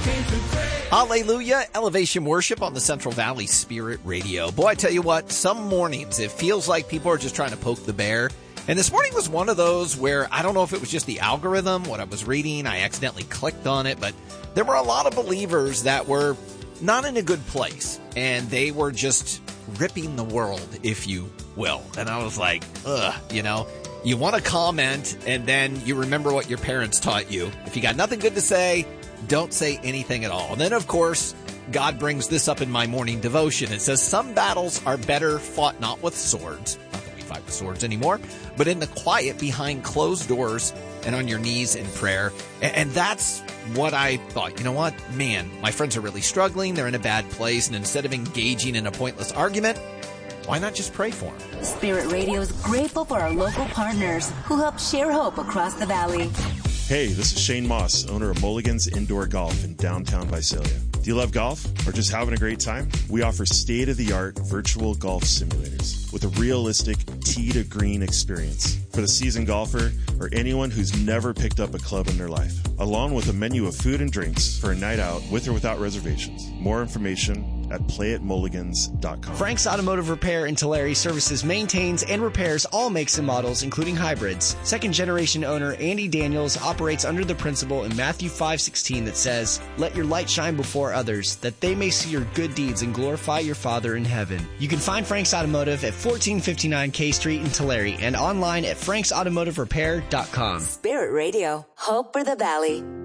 Hallelujah, Elevation Worship on the Central Valley Spirit Radio. Boy, I tell you what, some mornings it feels like people are just trying to poke the bear. And this morning was one of those where I don't know if it was just the algorithm, what I was reading, I accidentally clicked on it, but there were a lot of believers that were not in a good place. And they were just ripping the world, if you will. And I was like, you want to comment and then you remember what your parents taught you. If you got nothing good to say, don't say anything at all. And then, of course, God brings this up in my morning devotion. It says, some battles are better fought not with swords. Not that we fight with swords anymore, but in the quiet behind closed doors and on your knees in prayer. And that's what I thought. You know what? Man, my friends are really struggling. They're in a bad place. And instead of engaging in a pointless argument, why not just pray for them? Spirit Radio is grateful for our local partners who help share hope across the valley. Hey, this is Shane Moss, owner of Mulligan's Indoor Golf in downtown Visalia. Do you love golf or just having a great time? We offer state-of-the-art virtual golf simulators with a realistic tee-to-green experience for the seasoned golfer or anyone who's never picked up a club in their life, along with a menu of food and drinks for a night out with or without reservations. More information at playatmulligans.com. Frank's Automotive Repair in Tulare services, maintains, and repairs all makes and models, including hybrids. Second-generation owner Andy Daniels operates under the principle in Matthew 5:16 that says, "Let your light shine before others, that they may see your good deeds and glorify your Father in heaven." You can find Frank's Automotive at 1459 K Street in Tulare and online at franksautomotiverepair.com. Spirit Radio, hope for the valley.